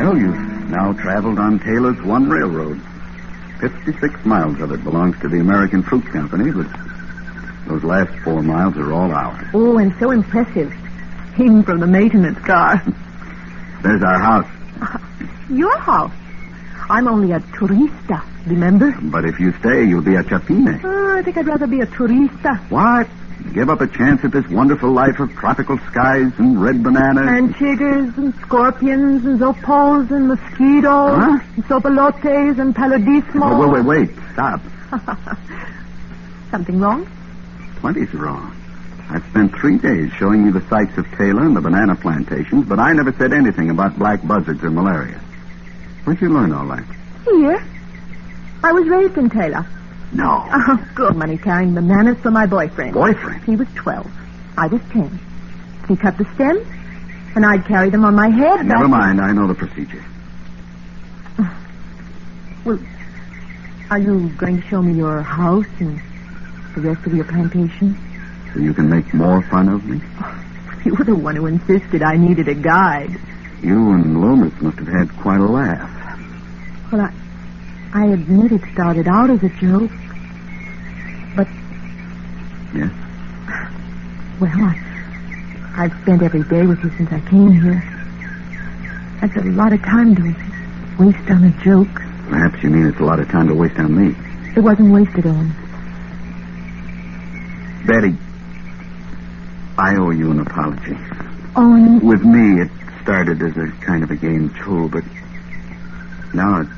Well, you've now traveled on Taylor's One Railroad. 56 miles of it belongs to the American Fruit Company, but those last 4 miles are all ours. Oh, and so impressive. Even from the maintenance car. There's our house. Your house? I'm only a turista, remember? But if you stay, you'll be a chapine. I think I'd rather be a turista. What? Give up a chance at this wonderful life of tropical skies and red bananas? And chiggers and scorpions and zopos and mosquitoes. Huh? And sopalotes and paludismo. Oh, wait. Stop. Something wrong? Plenty's wrong. I've spent 3 days showing you the sights of Taylor and the banana plantations, but I never said anything about black buzzards or malaria. Where'd you learn all that? Here. I was raised in Taylor. No. Oh, good money carrying bananas for my boyfriend. Boyfriend? He was 12. I was 10. He cut the stems, and I'd carry them on my head. Never mind. I know the procedure. Well, are you going to show me your house and the rest of your plantation? So you can make more fun of me? You were the one who insisted I needed a guide. You and Loomis must have had quite a laugh. Well, I admit it started out as a joke. But... Yes? Well, I've spent every day with you since I came here. That's a lot of time to waste on a joke. Perhaps you mean it's a lot of time to waste on me. It wasn't wasted on. Betty, I owe you an apology. Oh, With me, it started as a kind of a game, too, but now